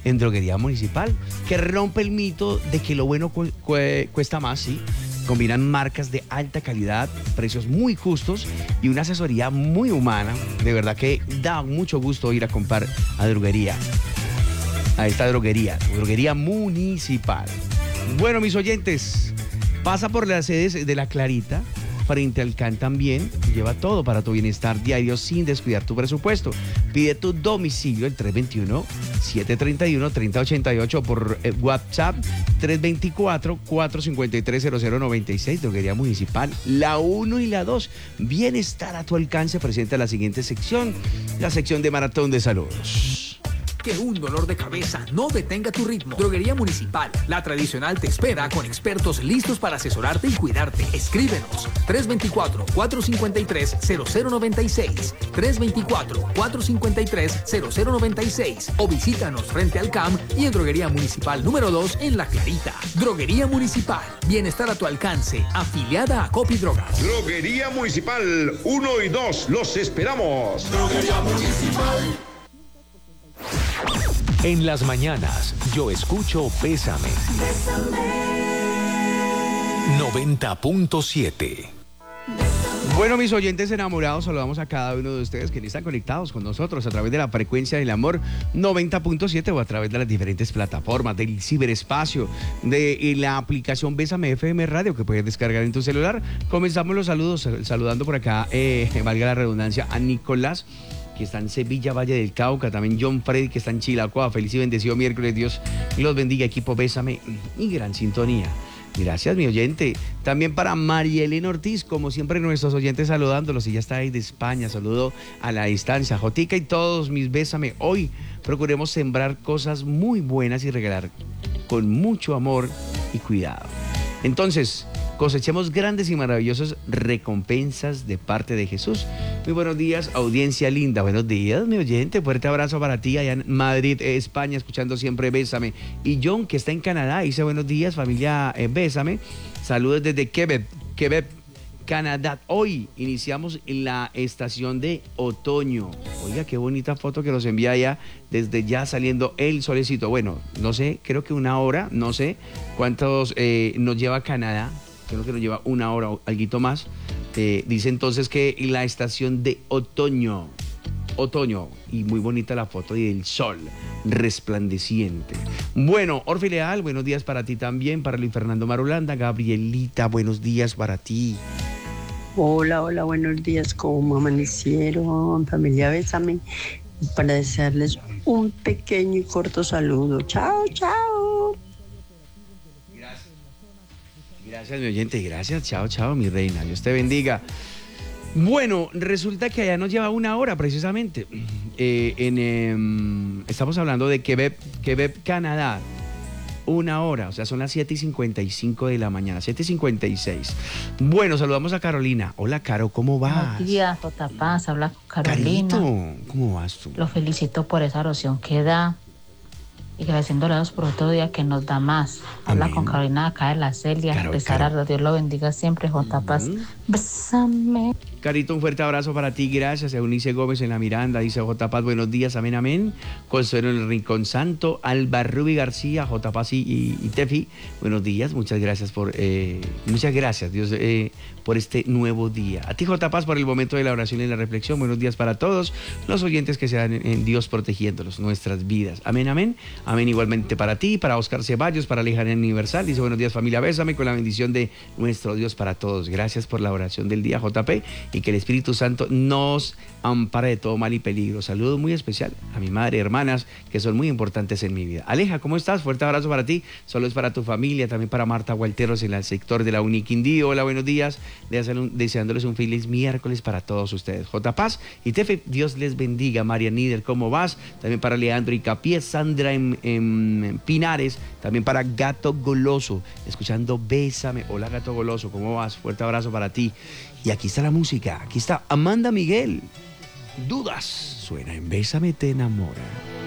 en Droguería Municipal, que rompe el mito de que lo bueno cuesta más, ¿sí? Combinan marcas de alta calidad, precios muy justos y una asesoría muy humana. De verdad que da mucho gusto ir a comprar a droguería. A esta droguería municipal. Bueno, mis oyentes, pasa por las sedes de La Clarita, frente al CAN también, lleva todo para tu bienestar diario sin descuidar tu presupuesto. Pide tu domicilio el 321-731-3088 por WhatsApp 324-453-0096, Droguería Municipal, la 1 y la 2. Bienestar a tu alcance presenta la siguiente sección, la sección de Maratón de Saludos. Que un dolor de cabeza no detenga tu ritmo. Droguería Municipal, la tradicional, te espera con expertos listos para asesorarte y cuidarte. Escríbenos 324-453-0096, 324-453-0096 o visítanos frente al CAM y en Droguería Municipal número 2 en La Clarita. Droguería Municipal, bienestar a tu alcance, afiliada a Copidrogas. Droguería Municipal 1 y 2, los esperamos. Droguería Municipal. En las mañanas, yo escucho Bésame. 90.7. Bueno, mis oyentes enamorados, saludamos a cada uno de ustedes que están conectados con nosotros a través de la frecuencia del amor 90.7 o a través de las diferentes plataformas del ciberespacio, de la aplicación Bésame FM Radio que puedes descargar en tu celular. Comenzamos los saludos, saludando por acá, valga la redundancia, a Nicolás, que está en Sevilla, Valle del Cauca, también John Freddy, que está en Chilacua. Feliz y bendecido miércoles, Dios los bendiga, equipo Bésame y gran sintonía. Gracias, mi oyente. También para María Elena Ortiz, como siempre nuestros oyentes saludándolos, ella está ahí de España, saludo a la distancia. Jotica y todos mis Bésame, hoy procuremos sembrar cosas muy buenas y regalar con mucho amor y cuidado. Entonces, cosechemos grandes y maravillosas recompensas de parte de Jesús. Muy buenos días, audiencia linda. Buenos días, mi oyente. Fuerte abrazo para ti allá en Madrid, España, escuchando siempre Bésame. Y John, que está en Canadá, dice buenos días, familia Bésame. Saludos desde Quebec, Canadá. Hoy iniciamos la estación de otoño. Oiga, qué bonita foto que nos envía allá, desde ya saliendo el solecito. Bueno, no sé, creo que una hora, no sé cuántos nos lleva Canadá. Creo que nos lleva una hora o algo más. Dice entonces que la estación de otoño, y muy bonita la foto y el sol resplandeciente. Bueno, Orfi Leal, buenos días para ti también, para Luis Fernando Marulanda. Gabrielita, buenos días para ti. Hola, buenos días, ¿cómo amanecieron? Familia Bésame, para desearles un pequeño y corto saludo. Chao. Gracias, mi oyente, gracias, chao, mi reina, Dios te bendiga. Bueno, resulta que allá nos lleva una hora precisamente. Estamos hablando de Quebec, Canadá. Una hora, o sea, son las 7:55 de la mañana, 7:56. Bueno, saludamos a Carolina. Hola, Caro, ¿cómo vas? Buenos días, J. Paz, habla con Carolina. Carito, ¿cómo vas tú? Lo felicito por esa oración que da y agradeciéndole a Dios por otro día que nos da más. Habla con Carolina acá de la Celia, de Sarardo. Dios lo bendiga siempre, J. Paz. Bésame. Carito, un fuerte abrazo para ti, gracias. Eunice Gómez en la Miranda, dice J. Paz, buenos días, amén. Consuelo en el Rincón Santo, Alba Rubi García, J. Paz y Tefi, buenos días, muchas gracias Dios, por este nuevo día. A ti, J. Paz, por el momento de la oración y la reflexión, buenos días para todos los oyentes que se dan en Dios protegiéndolos, nuestras vidas. Amén. Igualmente para ti, para Oscar Ceballos, para Alejandra Universal, dice buenos días, familia Bésame, con la bendición de nuestro Dios para todos. Gracias por la oración del día, JP, y que el Espíritu Santo nos ampare de todo mal y peligro. Saludo muy especial a mi madre, hermanas, que son muy importantes en mi vida. Aleja, ¿cómo estás? Fuerte abrazo para ti. Solo es para tu familia, también para Marta Gualteros en el sector de la Uniquindío. Hola, buenos días. Deseándoles un feliz miércoles para todos ustedes. J. Paz y Tefe, Dios les bendiga. María Nieder, ¿cómo vas? También para Leandro Icapié, Sandra en Pinares, también para Gato Goloso, escuchando Bésame. Hola, Gato Goloso, ¿cómo vas? Fuerte abrazo para ti. Y aquí está la música, aquí está Amanda Miguel. Dudas, suena en Bésame te enamora.